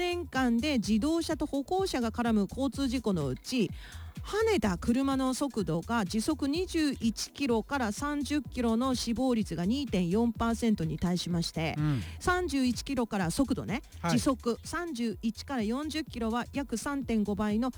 年間で自動車と歩行者が絡む交通事故のうち、跳ねた車の速度が時速21キロから30キロの死亡率が 2.4% に対しまして、31キロから速度ね、時速31から40キロは約 3.5 倍の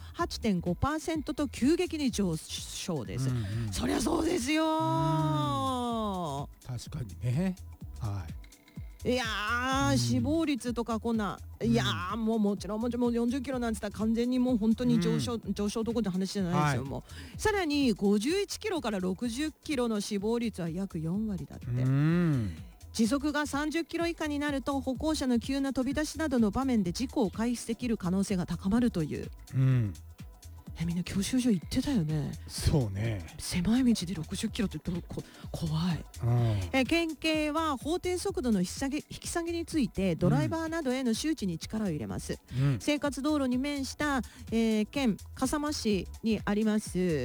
8.5% と急激に上昇です。そりゃそうですよ。 確かにね。 いやー、死亡率とかこんな、いやー、もちろん40キロなんて言ったら完全にもう本当に上昇どころの話じゃないですよ。もうさらに51キロから60キロの死亡率は約4割だって。時速が30キロ以下になると歩行者の急な飛び出しなどの場面で事故を回避できる可能性が高まるという。みんな教習所行ってたよね。 そうね。 狭い道で60キロって怖い。県警は法定速度の引き下げについてドライバーなどへの周知に力を入れます。生活道路に面した、県笠間市にあります、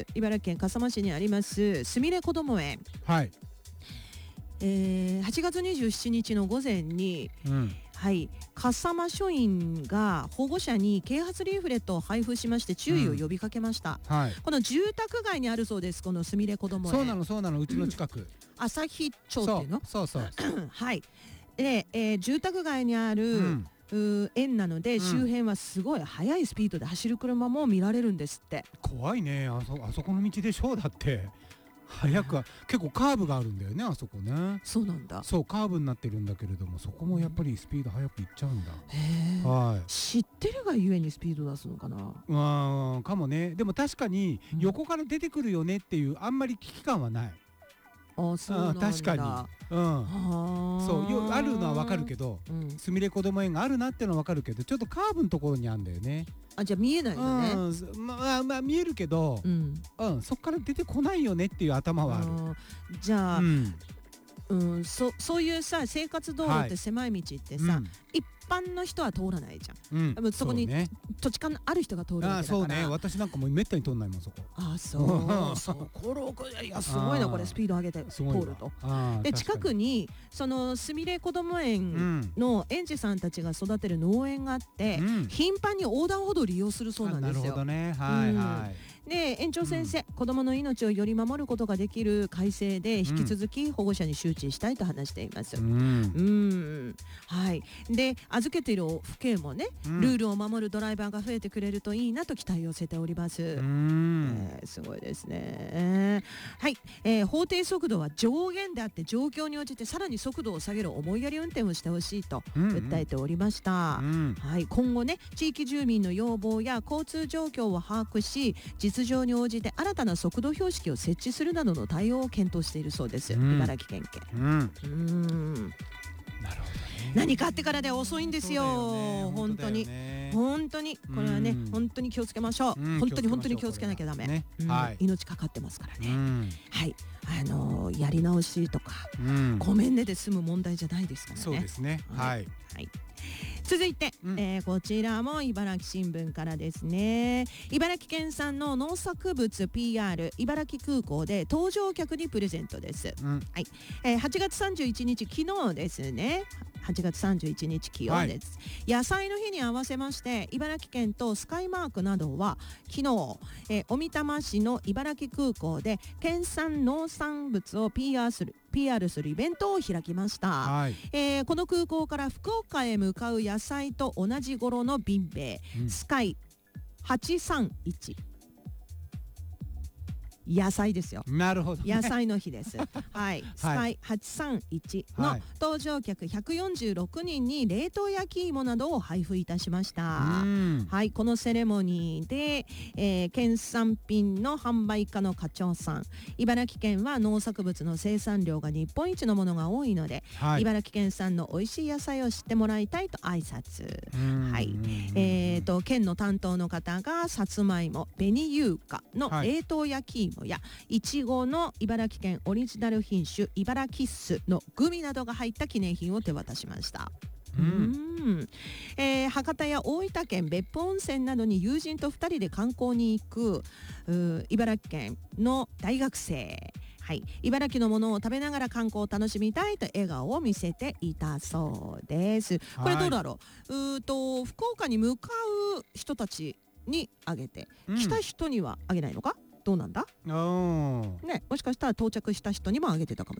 茨城県笠間市にありますすみれこども園。8月27日の午前に、笠間署員が保護者に啓発リーフレットを配布しまして注意を呼びかけました。この住宅街にあるそうです、このすみれこども園。 そうなのうちの近く。 旭町っていうの？ そうで、住宅街にある、園なので、周辺はすごい速いスピードで走る車も見られるんですって。 怖いね。あそこの道でしょう。だって早くは結構カーブがあるんだよね、あそこね。 そうなんだ。 そう、カーブになってるんだけれども、そこもやっぱりスピード速くいっちゃうんだ。 知ってるがゆえにスピード出すのかな。 かもね。でも確かに横から出てくるよねっていうあんまり危機感はない。 そうなんだ。 確かに。そうあるのはわかるけど、すみれこども園があるなってのはわかるけど、ちょっとカーブのところにあるんだよね。 じゃあ見えないよね。 見えるけど、そっから出てこないよねっていう頭はある。じゃあ、 そういうさ、生活道路って狭い道ってさ、一般の人は通らないじゃん。そこに土地勘のある人が通るわけだから。 そうね。私なんかもうめったに通んないもん、そこ。 いやすごいな、これスピード上げて通ると。で、近くにそのすみれこども園の園児さんたちが育てる農園があって、頻繁に横断歩道を利用するそうなんですよ。 なるほどね。 で、園長先生、子どもの命をより守ることができる改正で引き続き保護者に周知したいと話しています。で、預けている父兄もね、ルールを守るドライバーが増えてくれるといいなと期待を寄せております。すごいですね。法定速度は上限であって、状況に応じてさらに速度を下げる思いやり運転をしてほしいと訴えておりました。今後ね、地域住民の要望や交通状況を把握し、実情に応じて新たな速度標識を設置するなどの対応を検討しているそうです。茨城県警。 なるほどね。 何かあってからでは遅いんですよ。本当にこれはね、本当に気をつけましょう。本当に気をつけなきゃダメ。命かかってますからね。やり直しとかごめんねで済む問題じゃないですからね。 そうですね。 続いて、こちらも茨城新聞からですね。茨城県産の農作物 PR 茨城空港で搭乗客にプレゼントです。8月31日昨日ですね。8月31日気温です。野菜の日に合わせまして、茨城県とスカイマークなどは昨日、小美玉市の茨城空港で県産農産物を PR するイベントを開きました。この空港から福岡へ向かう野菜と同じ頃の便名、スカイ831。野菜ですよ。 なるほど、 野菜の日です。スカイ831の搭乗客146人に冷凍焼き芋などを配布いたしました。このセレモニーで、県産品の販売課の課長さん、茨城県は農作物の生産量が日本一のものが多いので、茨城県産の美味しい野菜を知ってもらいたいと挨拶。県の担当の方がさつまいも、紅優香の冷凍焼き芋やいちごの茨城県オリジナル品種茨城スのグミなどが入った記念品を手渡しました。博多や大分県別府温泉などに友人と2人で観光に行く茨城県の大学生、 はい、茨城のものを食べながら観光を楽しみたいと笑顔を見せていたそうです。これどうだろう、福岡に向かう人たちにあげて、来た人にはあげないのかどうなんだね、もしかしたら到着した人にもあげてたかも